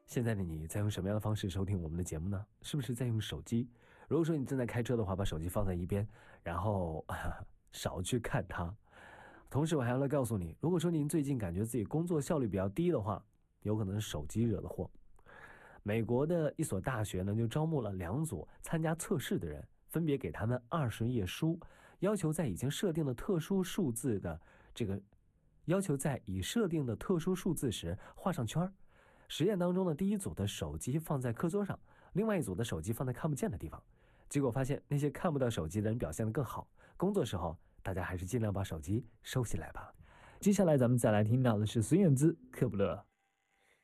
现在的你在用什么样的方式收听我们的节目呢？是不是在用手机？如果说你正在开车的话，把手机放在一边，然后少去看它。同时，我还要来告诉你，如果说您最近感觉自己工作效率比较低的话，有可能是手机惹的祸。美国的一所大学呢，就招募了2组参加测试的人，分别给他们20页书，要求在已经设定的特殊数字的要求在已设定的特殊数字时画上圈。实验当中呢，第一组的手机放在课桌上，另外一组的手机放在看不见的地方。结果发现那些看不到手机的人表现得更好。工作时候，大家还是尽量把手机收起来吧。 接下来咱们再来听到的是孙燕姿《克卜勒》。